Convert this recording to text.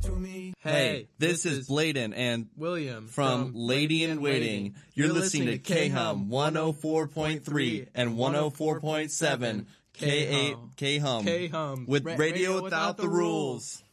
Hey, this is Bladen and William from Lady in Waiting. You're listening to K-Hum 104.3 and 104.7 K-Hum with Radio Without the Rules.